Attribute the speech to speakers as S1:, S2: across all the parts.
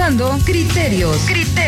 S1: escuchando Criterios.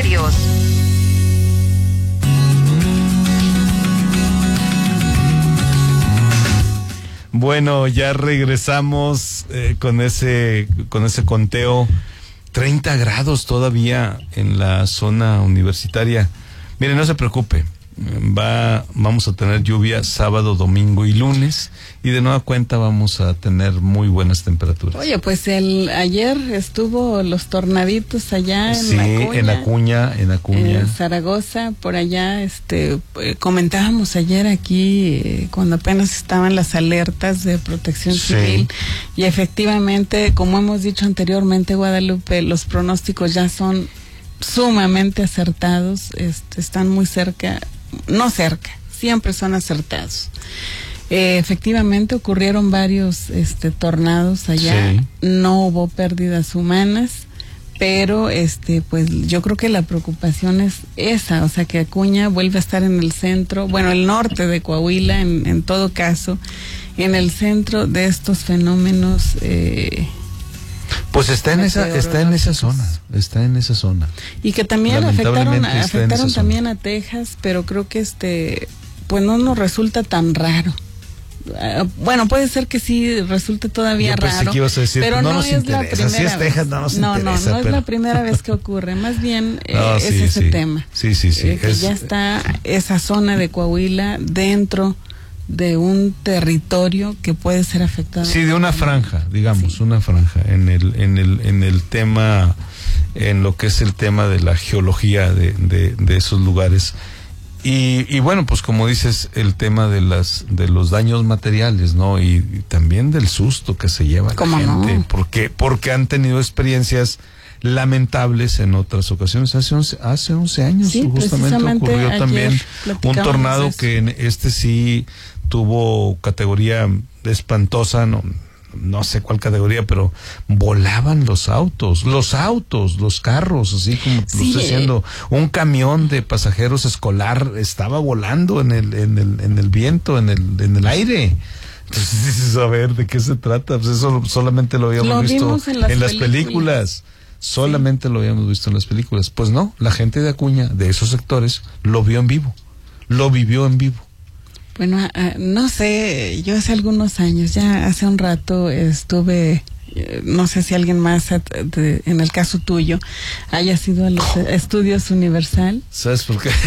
S2: Bueno, ya regresamos con ese conteo. 30 grados todavía en la zona universitaria. Mire, no se preocupe. Vamos a tener lluvia sábado, domingo y lunes, y de nueva cuenta vamos a tener muy buenas temperaturas.
S3: Oye, pues ayer estuvo los tornaditos allá en Acuña, en Zaragoza, por allá, comentábamos ayer aquí cuando apenas estaban las alertas de Protección Civil, y efectivamente, como hemos dicho anteriormente, Guadalupe, los pronósticos ya son sumamente acertados, están muy cerca. No cerca, siempre son acertados. Efectivamente ocurrieron varios tornados allá, no hubo pérdidas humanas, pero pues yo creo que la preocupación es esa, o sea, que Acuña vuelve a estar en el centro, bueno, el norte de Coahuila, en todo caso, en el centro de estos fenómenos.
S2: Pues está en esa zona.
S3: Y que también afectaron también a Texas, pero creo que pues no nos resulta tan raro. Bueno, puede ser que sí resulte todavía raro,
S2: que ibas a decir,
S3: pero no es la primera
S2: si es Texas, no nos interesa.
S3: No es la primera vez que ocurre, más bien es ese tema.
S2: Sí.
S3: Que ya está esa zona de Coahuila dentro de un territorio que puede ser afectado.
S2: Sí, de una franja, digamos, una franja en el tema, en lo que es el tema de la geología de esos lugares. Y bueno, pues como dices, el tema de los daños materiales, ¿no? Y también del susto que se lleva la gente,
S3: no?
S2: porque han tenido experiencias lamentables en otras ocasiones. Hace 11 años justamente ocurrió también un tornado que sí tuvo categoría espantosa, no sé cuál categoría, pero volaban los autos, los carros, así como lo estoy diciendo, un camión de pasajeros escolar estaba volando en el viento, en el aire. Entonces dices, a ver, ¿de qué se trata? Pues eso solamente lo habíamos visto en las películas. Solamente lo habíamos visto en las películas. Pues no, la gente de Acuña, de esos sectores, lo vio en vivo, lo vivió en vivo.
S3: Bueno, no sé, yo hace algunos años, ya hace un rato estuve, no sé si alguien más, en el caso tuyo, haya sido a los estudios Universal.
S2: ¿Sabes por qué?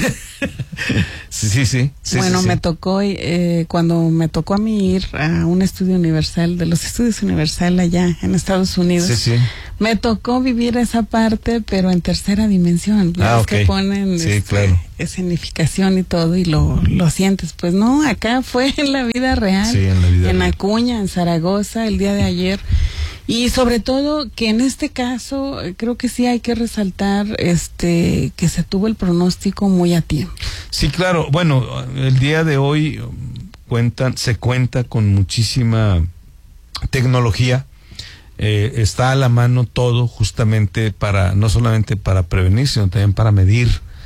S2: Sí.
S3: Bueno, me tocó, cuando me tocó a mí ir a un estudio Universal, de los estudios Universal allá en Estados Unidos.
S2: Sí.
S3: Me tocó vivir esa parte, pero en tercera dimensión. Que ponen
S2: claro,
S3: escenificación y todo, y lo sientes. Pues no, acá fue en la vida real.
S2: Sí, en la vida real.
S3: Acuña, en Zaragoza, el día de ayer. Y sobre todo que en este caso creo que sí hay que resaltar que se tuvo el pronóstico muy a tiempo.
S2: Sí, claro. Bueno, el día de hoy se cuenta con muchísima tecnología. Está a la mano todo justamente no solamente para prevenir, sino también para medir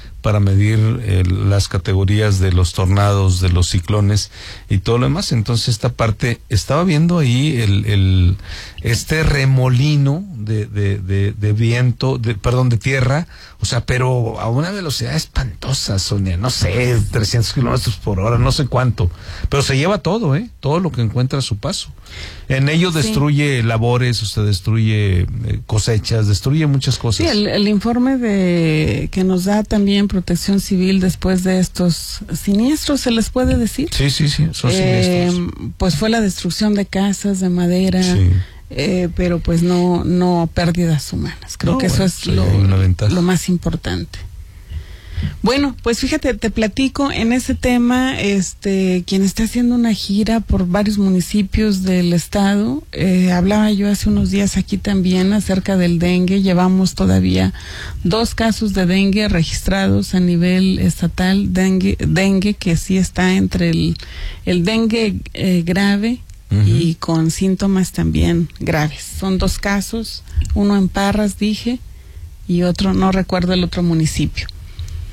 S2: las categorías de los tornados, de los ciclones y todo lo demás. Entonces esta parte, estaba viendo ahí este remolino de viento, de tierra, o sea, pero a una velocidad espantosa, Sonia, no sé, 300 kilómetros por hora, no sé cuánto, pero se lleva todo, todo lo que encuentra a su paso. En ello destruye labores, o sea, destruye cosechas, destruye muchas cosas.
S3: Sí, el informe que nos da también Protección Civil después de estos siniestros, ¿se les puede decir?
S2: Sí, son siniestros.
S3: Pues fue la destrucción de casas, de madera, pero pues no pérdidas humanas. Creo que eso es lo más importante. Bueno, pues fíjate, te platico en ese tema, quien está haciendo una gira por varios municipios del estado, hablaba yo hace unos días aquí también acerca del dengue. Llevamos todavía 2 casos de dengue registrados a nivel estatal, dengue que sí está entre el dengue grave y con síntomas también graves. Son 2 casos, uno en Parras, dije, y otro, no recuerdo el otro municipio.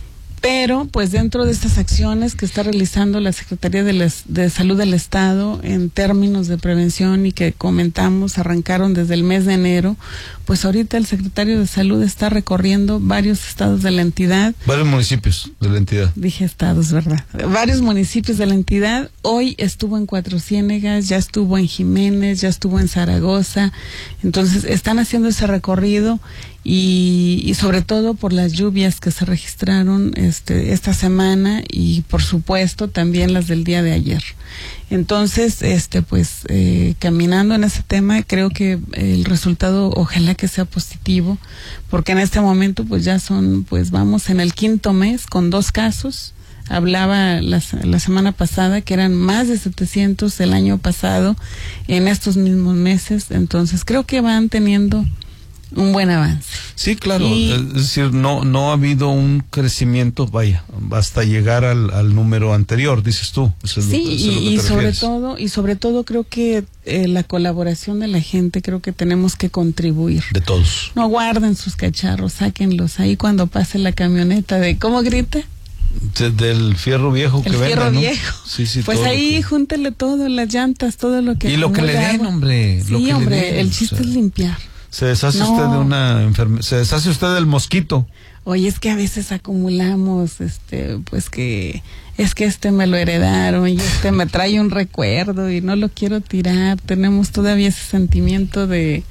S3: Pero pues dentro de estas acciones que está realizando la Secretaría de Salud del Estado en términos de prevención y que comentamos arrancaron desde el mes de enero, pues ahorita el secretario de Salud está recorriendo varios estados de la entidad.
S2: Varios municipios de la entidad.
S3: Dije estados, ¿verdad? Varios municipios de la entidad. Hoy estuvo en Cuatro Ciénegas, ya estuvo en Jiménez, ya estuvo en Zaragoza. Entonces están haciendo ese recorrido y sobre todo por las lluvias que se registraron esta semana y por supuesto también las del día de ayer. Entonces, caminando en ese tema, creo que el resultado ojalá que sea positivo, porque en este momento pues ya vamos en el 5º mes con 2 casos. Hablaba la semana pasada que eran más de 700 el año pasado en estos mismos meses. Entonces creo que van teniendo un buen avance.
S2: Sí, claro, es decir, no ha habido un crecimiento, hasta llegar al número anterior, dices tú.
S3: Y sobre todo creo que la colaboración de la gente, creo que tenemos que contribuir.
S2: De todos.
S3: No guarden sus cacharros, sáquenlos ahí cuando pase la camioneta ¿cómo grita?
S2: Del fierro viejo que venden,
S3: fierro
S2: ¿no?
S3: viejo.
S2: Sí,
S3: pues ahí júntele todo, las llantas, todo lo que...
S2: Y lo que le den, hombre.
S3: Sí, hombre, el chiste es limpiar.
S2: Se deshace usted de una enfermedad, se deshace usted del mosquito.
S3: Oye, es que a veces acumulamos, pues que es que me lo heredaron y me trae un recuerdo y no lo quiero tirar. Tenemos todavía ese sentimiento de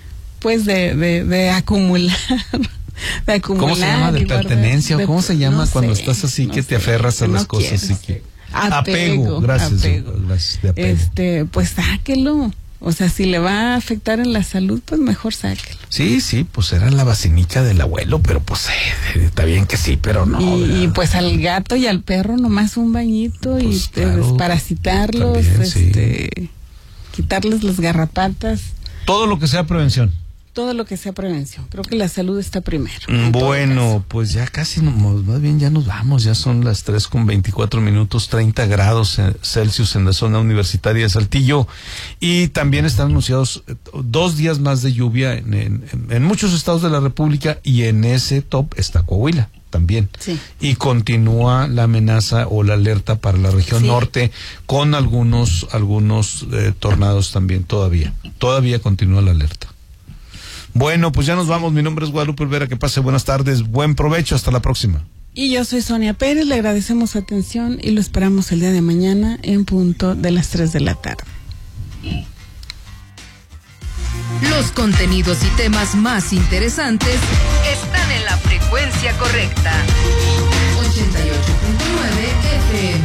S3: acumular. De acumular.
S2: ¿Cómo se llama? ¿De pertenencia? ¿Cómo se llama cuando estás así que te aferras a las cosas? Así que... Apego. Gracias. Gracias, de apego.
S3: Pues sáquelo. O sea, si le va a afectar en la salud, pues mejor sáquelo.
S2: Sí, pues era la vacinica del abuelo, pero pues está bien que sí, pero no.
S3: Y pues al gato y al perro nomás un bañito pues, y desparasitarlos, también, quitarles las garrapatas.
S2: Todo lo que sea prevención.
S3: Todo lo que sea prevención. Creo que la salud está primero.
S2: Bueno, pues ya casi, más bien ya nos vamos. Ya son las 3:24, 30 grados Celsius en la zona universitaria de Saltillo. Y también están anunciados 2 días más de lluvia en muchos estados de la República. Y en ese top está Coahuila también.
S3: Sí.
S2: Y continúa la amenaza o la alerta para la región norte con algunos tornados también todavía. Todavía continúa la alerta. Bueno, pues ya nos vamos. Mi nombre es Guadalupe Olvera. Que pase buenas tardes. Buen provecho. Hasta la próxima.
S3: Y yo soy Sonia Pérez. Le agradecemos su atención y lo esperamos el día de mañana en punto de las 3 de la tarde.
S1: Los contenidos y temas más interesantes están en la frecuencia correcta. 88.9 FM.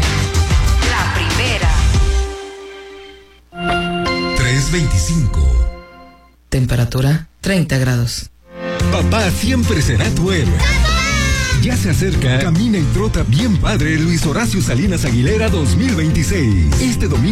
S1: La primera.
S4: 3:25.
S1: Temperatura 30 grados.
S4: Papá siempre será tu héroe. Ya se acerca, camina y trota bien padre Luis Horacio Salinas Aguilera 2026. Este domingo